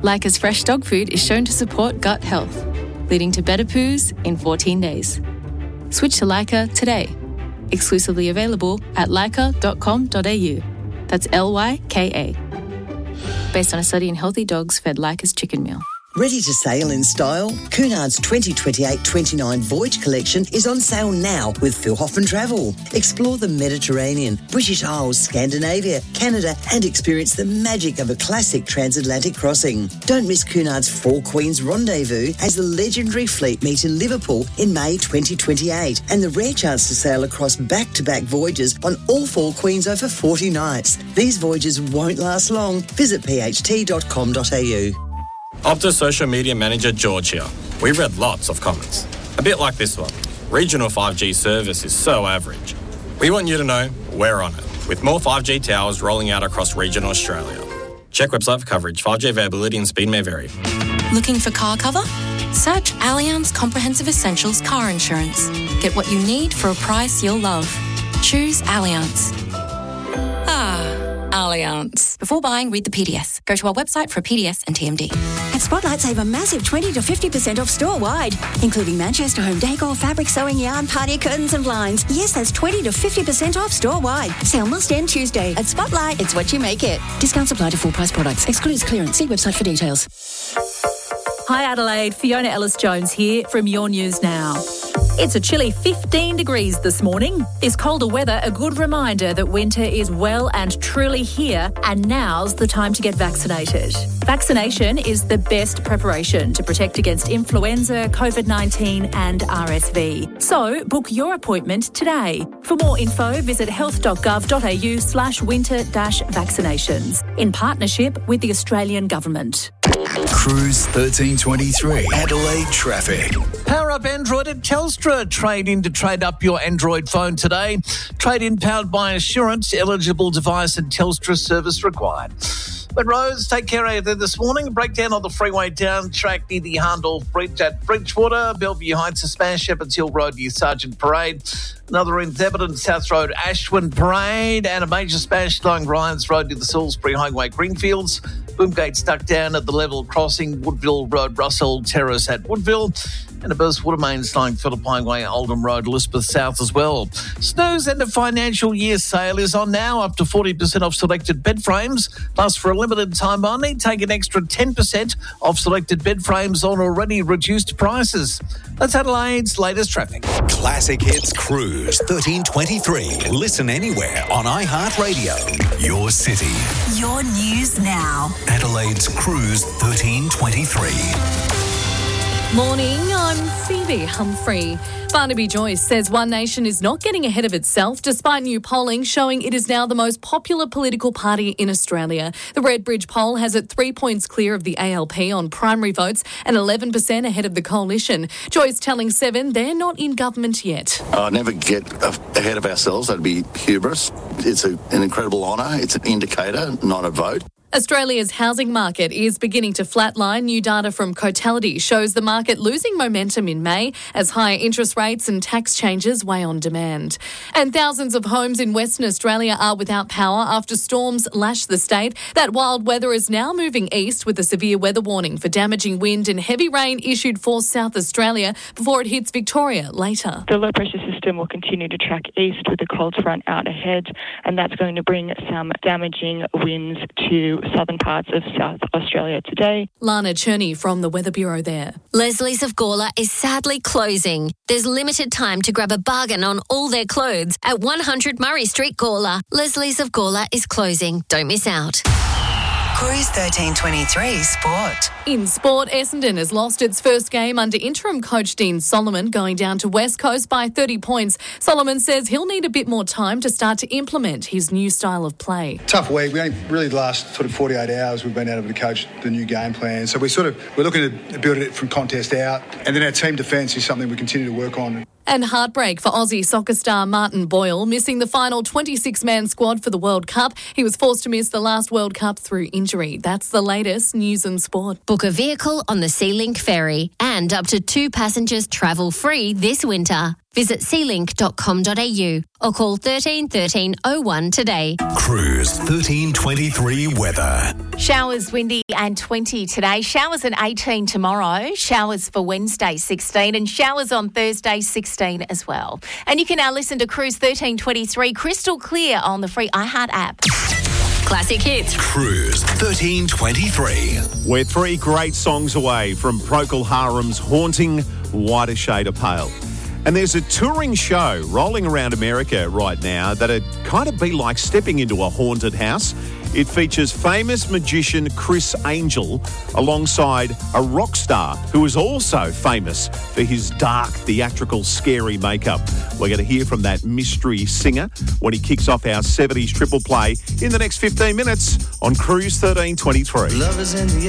Leica's fresh dog food is shown to support gut health, leading to better poos in 14 days. Switch to Leica today. Exclusively available at leica.com.au. That's Lyka. Based on a study in healthy dogs fed Leica's chicken meal. Ready to sail in style? Cunard's 2028-29 Voyage collection is on sale now with Phil Hoffman Travel. Explore the Mediterranean, British Isles, Scandinavia, Canada and experience the magic of a classic transatlantic crossing. Don't miss Cunard's Four Queens Rendezvous as the legendary fleet meet in Liverpool in May 2028 and the rare chance to sail across back-to-back voyages on all Four Queens over 40 nights. These voyages won't last long. Visit pht.com.au. Optus social media manager George here. We've read lots of comments. A bit like this one. Regional 5G service is so average. We want you to know we're on it, with more 5G towers rolling out across regional Australia. Check website for coverage. 5G availability and speed may vary. Looking for car cover? Search Allianz Comprehensive Essentials Car Insurance. Get what you need for a price you'll love. Choose Allianz. Allianz. Before buying, read the PDS. Go to our website for a PDS and TMD. At Spotlight, save a massive 20 to 50% off store-wide, including Manchester home decor, fabric, sewing, yarn, party curtains and blinds. Yes, that's 20 to 50% off store-wide. Sale must end Tuesday. At Spotlight, it's what you make it. Discounts apply to full-price products. Excludes clearance. See website for details. Hi Adelaide, Fiona Ellis-Jones here from Your News Now. It's a chilly 15 degrees this morning. This colder weather, a good reminder that winter is well and truly here, and now's the time to get vaccinated. Vaccination is the best preparation to protect against influenza, COVID-19 and RSV. So book your appointment today. For more info, visit health.gov.au/winter-vaccinations in partnership with the Australian Government. Cruise 1323, Adelaide traffic. Power up Android at Telstra. Trade in to trade up your Android phone today. Trade in powered by Assurance. Eligible device and Telstra service required. But roads, take care out there this morning. A breakdown on the freeway down track near the Harndorf Bridge at Bridgewater. Bellevue Heights, a smash. Shepherds Hill Road near Sargent Parade. Another in Theberton South Road, Ashwin Parade. And a major smash along Ryans Road near the Salisbury Highway, Greenfields. Boomgate stuck down at the level crossing Woodville Road, Russell Terrace at Woodville. And a burst water main slowing Phillip Highway, Oldham Road, Elizabeth South as well. Snooze and the financial year sale is on now, up to 40% off selected bed frames. Plus, for a limited time only, take an extra 10% off selected bed frames on already reduced prices. That's Adelaide's latest traffic. Classic Hits Cruise 1323. Listen anywhere on iHeartRadio. Your city. Your News Now. Adelaide's Cruise 1323. Morning, I'm Phoebe Humphrey. Barnaby Joyce says One Nation is not getting ahead of itself despite new polling showing it is now the most popular political party in Australia. The Redbridge poll has it 3 points clear of the ALP on primary votes and 11% ahead of the coalition. Joyce telling Seven they're not in government yet. Never get ahead of ourselves. That'd be hubris. It's an incredible honour. It's an indicator, not a vote. Australia's housing market is beginning to flatline. New data from Cotality shows the market losing momentum in May as higher interest rates and tax changes weigh on demand. And thousands of homes in Western Australia are without power after storms lash the state. That wild weather is now moving east with a severe weather warning for damaging wind and heavy rain issued for South Australia before it hits Victoria later. The low pressure system will continue to track east with the cold front out ahead, and that's going to bring some damaging winds to southern parts of South Australia today. Lana Cherney from the Weather Bureau there. Leslie's of Gawler is sadly closing. There's limited time to grab a bargain on all their clothes at 100 Murray Street, Gawler. Leslie's of Gawler is closing. Don't miss out. Cruise 1323 Sport. In sport, Essendon has lost its first game under interim coach Dean Solomon, going down to West Coast by 30 points. Solomon says he'll need a bit more time to start to implement his new style of play. Tough week. We only really the last sort of 48 hours we've been able to coach the new game plan. So we're looking to build it from contest out. And then our team defence is something we continue to work on. And heartbreak for Aussie soccer star Martin Boyle, missing the final 26-man squad for the World Cup. He was forced to miss the last World Cup through injury. That's the latest news and sport. Book a vehicle on the Sea Link ferry and up to 2 passengers travel free this winter. Visit sealink.com.au or call 13 13 01 today. Cruise 1323 weather. Showers windy and 20 today. Showers at 18 tomorrow. Showers for Wednesday 16 and showers on Thursday 16 as well. And you can now listen to Cruise 1323 crystal clear on the free iHeart app. Classic hits. Cruise 1323. We're 3 great songs away from Procol Harum's haunting Whiter Shade of Pale. And there's a touring show rolling around America right now that'd kind of be like stepping into a haunted house. It features famous magician Chris Angel alongside a rock star who is also famous for his dark, theatrical, scary makeup. We're going to hear from that mystery singer when he kicks off our 70s triple play in the next 15 minutes on Cruise 1323.